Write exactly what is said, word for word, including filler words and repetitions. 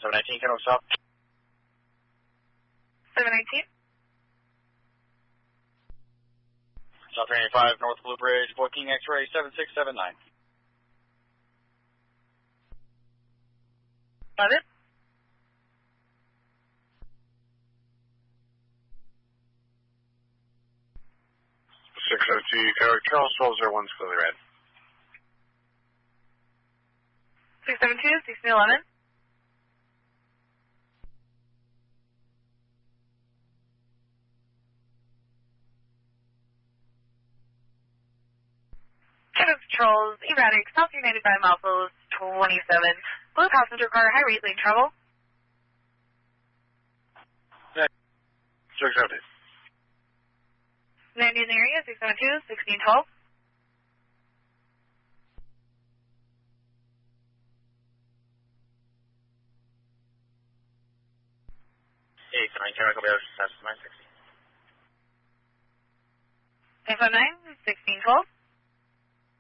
seven nineteen, can I stop? seven nineteen. South three eighty-five, North Blue Bridge, booking X-ray seven six seven nine. Love it. six oh two, Charles twelve oh one is clearly red. six seven two, sixteen eleven. Shadow Controls, erratic, South United by Malpos twenty-seven. Blue passenger car, high rate lane travel. six oh two. Land in the area, six seven two, sixteen twelve. eight seven nine, can I go back to nine sixty? nine five nine, sixteen twelve.